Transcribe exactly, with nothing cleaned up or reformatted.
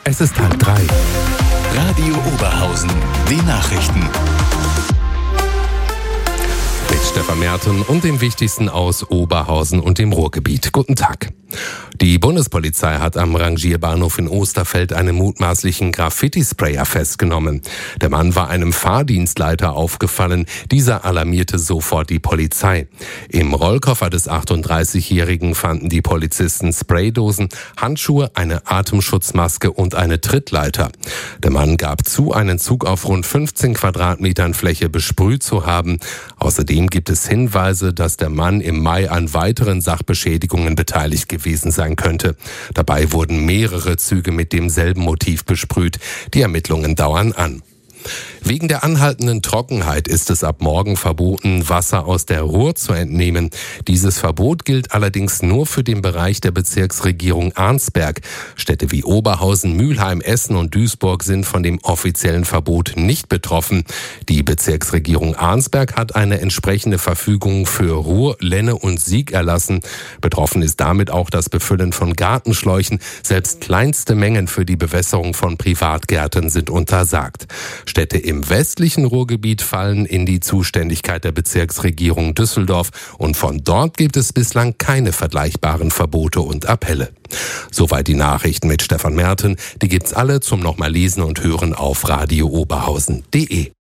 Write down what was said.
Es ist halb drei. Radio Oberhausen, die Nachrichten. Mit Stefan Merten und dem Wichtigsten aus Oberhausen und dem Ruhrgebiet. Guten Tag. Die Bundespolizei hat am Rangierbahnhof in Osterfeld einen mutmaßlichen Graffiti-Sprayer festgenommen. Der Mann war einem Fahrdienstleiter aufgefallen. Dieser alarmierte sofort die Polizei. Im Rollkoffer des achtunddreißigjährigen fanden die Polizisten Spraydosen, Handschuhe, eine Atemschutzmaske und eine Trittleiter. Der Mann gab zu, einen Zug auf rund fünfzehn Quadratmetern Fläche besprüht zu haben. Außerdem gibt es Hinweise, dass der Mann im Mai an weiteren Sachbeschädigungen beteiligt gewesen sein könnte. Dabei wurden mehrere Züge mit demselben Motiv besprüht. Die Ermittlungen dauern an. Wegen der anhaltenden Trockenheit ist es ab morgen verboten, Wasser aus der Ruhr zu entnehmen. Dieses Verbot gilt allerdings nur für den Bereich der Bezirksregierung Arnsberg. Städte wie Oberhausen, Mülheim, Essen und Duisburg sind von dem offiziellen Verbot nicht betroffen. Die Bezirksregierung Arnsberg hat eine entsprechende Verfügung für Ruhr, Lenne und Sieg erlassen. Betroffen ist damit auch das Befüllen von Gartenschläuchen. Selbst kleinste Mengen für die Bewässerung von Privatgärten sind untersagt. Städte im westlichen Ruhrgebiet fallen in die Zuständigkeit der Bezirksregierung Düsseldorf und von dort gibt es bislang keine vergleichbaren Verbote und Appelle. Soweit die Nachrichten mit Stefan Merten. Die gibt's alle zum nochmal lesen und hören auf radio oberhausen punkt de.